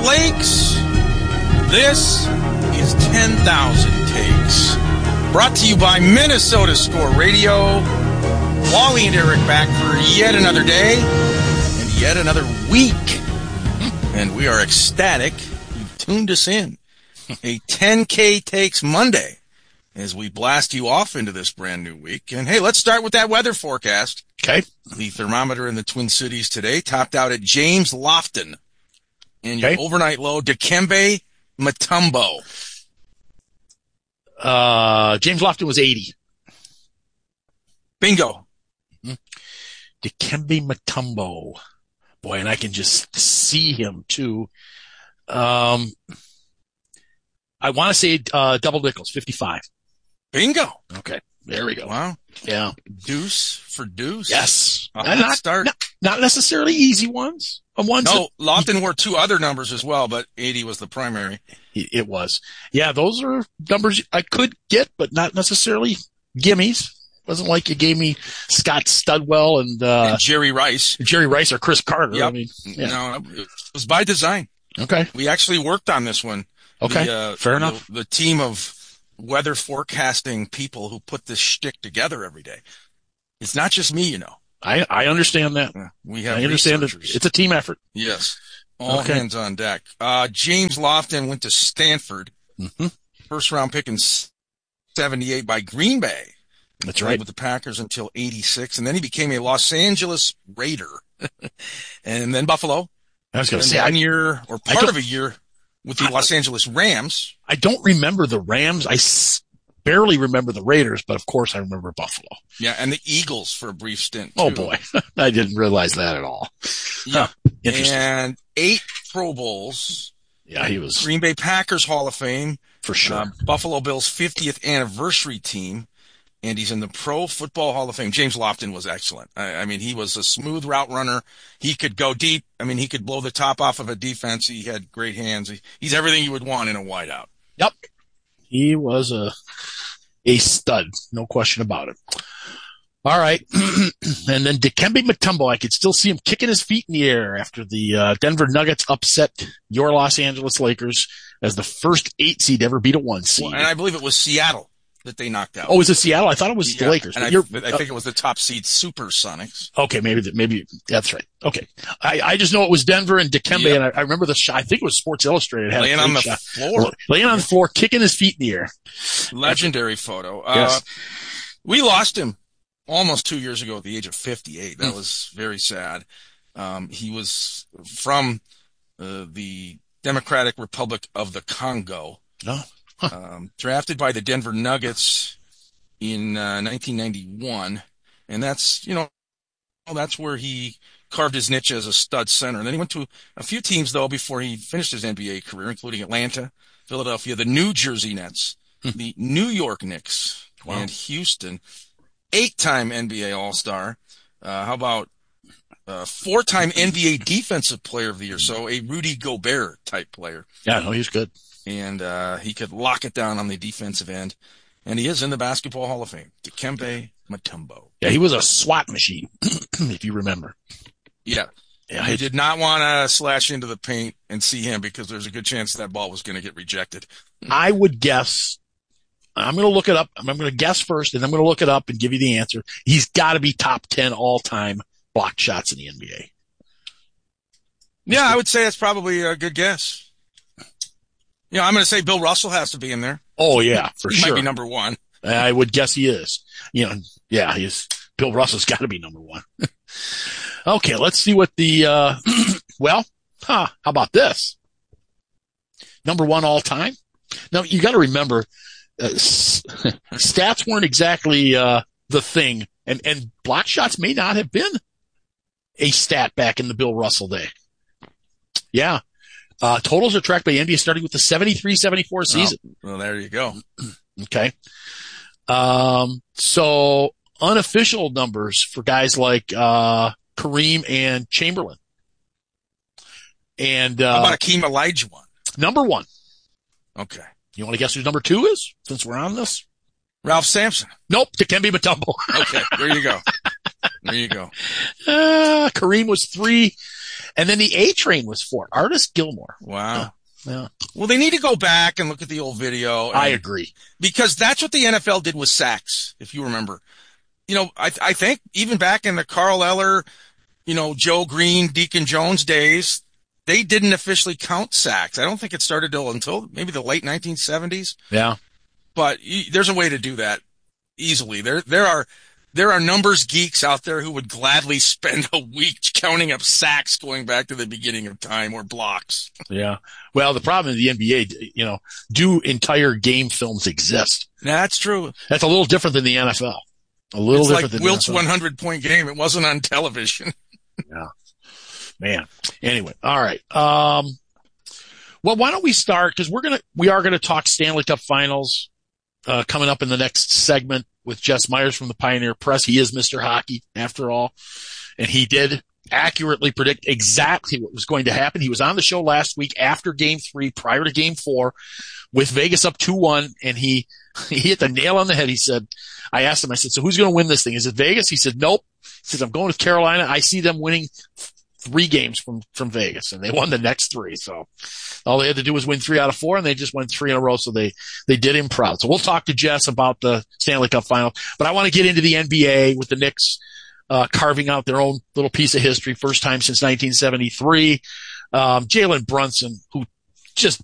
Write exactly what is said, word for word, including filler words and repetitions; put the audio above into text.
Lakes. This is ten thousand Takes. Brought to you by Minnesota Score Radio. Wally and Eric back for yet another day and yet another week. And we are ecstatic you've tuned us in. A ten K Takes Monday as we blast you off into this brand new week. And hey, let's start with that weather forecast. Okay. The thermometer in the Twin Cities today topped out at James Lofton. And your Okay. overnight low, Dikembe Mutombo. Uh, James Lofton was eighty. Bingo. Dikembe Mutombo. Boy, and I can just see him too. Um, I want to say uh, double nickels, fifty-five. Bingo. Okay, there we go. Wow. Yeah. Deuce for deuce. Yes. A And hot not, start. not, not necessarily easy ones. Um, ones No, Lofton wore two other numbers as well, but eighty was the primary. that, it was. Yeah, those are numbers I could get, but not necessarily gimmies. Wasn't like you gave me Scott Studwell and, uh, And Jerry Rice. Jerry Rice or Chris Carter. Yep. I mean, yeah. No, it was by design. Okay. We actually worked on this one. Okay. The, uh, Fair enough. The, the team of weather forecasting people who put this shtick together every day. It's not just me, you know. I, I understand that. Yeah, we have I understand that researchers. it's a team effort. Yes. All Okay. hands on deck. Uh, James Lofton went to Stanford. Mm-hmm. First round pick in seventy-eight by Green Bay. That's Played right. with the Packers until eighty-six, and then he became a Los Angeles Raider. And then Buffalo. I was going to And say, one I, year or I part don't- of a year with the I- Los Angeles Rams. I don't remember the Rams. I s- barely remember the Raiders, but of course I remember Buffalo. Yeah, and the Eagles for a brief stint, Oh too. boy. I didn't realize that at all. Yeah. Interesting. And eight Pro Bowls. Yeah, he was Green Bay Packers Hall of Fame. for sure. Uh, Buffalo Bills fiftieth anniversary team. And he's in the Pro Football Hall of Fame. James Lofton was excellent. I, I mean, he was a smooth route runner. He could go deep. I mean, he could blow the top off of a defense. He had great hands. He, he's everything you would want in a wideout. Yep. He was a, a stud. No question about it. All right. And then Dikembe Mutombo, I could still see him kicking his feet in the air after the uh, Denver Nuggets upset your Los Angeles Lakers as the first eight seed to ever beat a one seed. Well, and I believe it was Seattle that they knocked out. Oh, is it Seattle? I thought it was Yeah, the Lakers. And I, You're- I think it was the top seed Supersonics. Okay, maybe that, maybe that's right. Okay, I, I just know it was Denver and Dikembe, Yep. and I, I remember the shot. I think it was Sports Illustrated had Laying a on the shot. floor. laying on the floor, kicking his feet in the air. Legendary photo. Uh, Yes. we lost him almost two years ago at the age of fifty-eight. That was very sad. Um, he was from uh, the Democratic Republic of the Congo. Oh, Um, drafted by the Denver Nuggets in uh, nineteen ninety-one, and that's, you know, that's where he carved his niche as a stud center. And then he went to a few teams, though, before he finished his N B A career, including Atlanta, Philadelphia, the New Jersey Nets, the New York Knicks, Wow. and Houston. Eight-time N B A All-Star. Uh, how about uh, four-time N B A Defensive Player of the Year, so a Rudy Gobert-type player. yeah, no, he's good. And uh, he could lock it down on the defensive end. And he is in the Basketball Hall of Fame. Dikembe Mutombo. Yeah, he was a SWAT machine, if you remember. Yeah. Yeah, I he- did not want to slash into the paint and see him because there's a good chance that ball was going to get rejected. I would guess. I'm going to look it up. I'm going to guess first, and I'm going to look it up and give you the answer. He's got to be top ten all-time blocked shots in the N B A. Yeah, I would say that's probably a good guess. Yeah, I'm going to say Bill Russell has to be in there. Oh yeah, for He sure. might be number one. I would guess he is. You know, yeah, he's Bill Russell's got to be number one. Okay, let's see what the uh well, huh, how about this? Number one all time? Now you got to remember uh, s- stats weren't exactly uh the thing, and and block shots may not have been a stat back in the Bill Russell day. Yeah. Uh, totals are tracked by N B A starting with the seventy-three seventy-four season. Oh, well, there you go. Okay. Um, so unofficial numbers for guys like, uh, Kareem and Chamberlain. And, How uh, about Akeem Olajuwon? number one. Okay. You want to guess who number two is since we're on this? Ralph Sampson. Nope. Dikembe Mutombo. Okay, there you go. There you go. Uh, Kareem was three. And then the A Train was fourth. Artis Gilmore. Wow. Yeah. yeah. Well, they need to go back and look at the old video. I agree. Because that's what the N F L did with sacks, if you remember. You know, I, I think even back in the Carl Eller, you know, Joe Green, Deacon Jones days, they didn't officially count sacks. I don't think it started till until maybe the late nineteen seventies. Yeah. But y- there's a way to do that easily. There, there are, there are numbers geeks out there who would gladly spend a week counting up sacks going back to the beginning of time or blocks. Yeah. Well, the problem in the N B A, you know, do entire game films exist? That's true. That's a little different than the N F L. A little it's different like than Wilt's the N F L. one hundred point game. It wasn't on television. Yeah. Man. Anyway. All right. Um, well, why don't we start? Cause we're going to, we are going to talk Stanley Cup finals, uh, coming up in the next segment with Jess Myers from the Pioneer Press. He is Mister Hockey after all. And he did accurately predict exactly what was going to happen. He was on the show last week after game three, prior to game four, with Vegas up two one. And he, he hit the nail on the head. He said, I asked him, I said, so who's going to win this thing? Is it Vegas? He said, nope. He says, I'm going with Carolina. I see them winning three games from, from Vegas, and they won the next three. So all they had to do was win three out of four, and they just went three in a row. So they, they did him proud. So we'll talk to Jess about the Stanley Cup final, but I want to get into the N B A with the Knicks, uh, carving out their own little piece of history. First time since nineteen seventy-three. Um, Jalen Brunson, who just